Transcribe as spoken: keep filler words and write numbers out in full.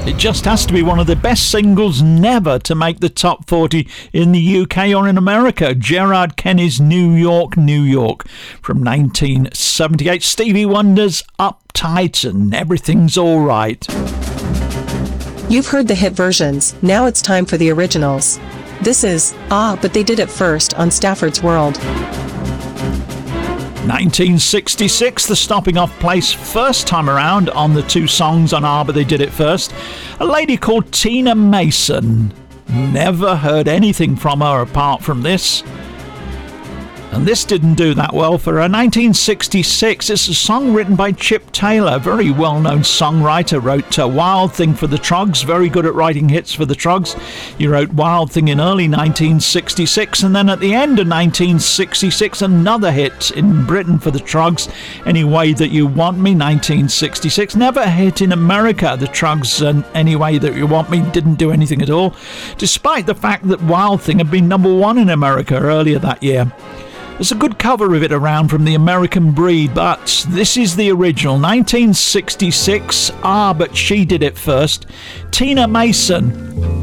It just has to be one of the best singles never to make the top forty in the U K or in America. Gerard Kenny's New York, New York from nineteen seventy-eight. Stevie Wonder's Uptight and Everything's Alright. You've heard the hit versions, now it's time for the originals. This is Ah, But They Did It First on Stafford's World. nineteen sixty-six, the stopping off place first time around on the two songs on Ah, But They Did It First. A lady called Tina Mason. Never heard anything from her apart from this. And this didn't do that well for her. nineteen sixty-six, it's a song written by Chip Taylor, a very well-known songwriter. Wrote uh, Wild Thing for the Troggs, very good at writing hits for the Troggs. He wrote Wild Thing in early nineteen sixty-six, and then at the end of nineteen sixty-six, another hit in Britain for the Troggs, Any Way That You Want Me, nineteen sixty-six. Never a hit in America. The Troggs, uh, Any Way That You Want Me, didn't do anything at all, despite the fact that Wild Thing had been number one in America earlier that year. There's a good cover of it around from the American Breed, but this is the original. nineteen sixty-six, Ah, But She Did It First. Tina Mason.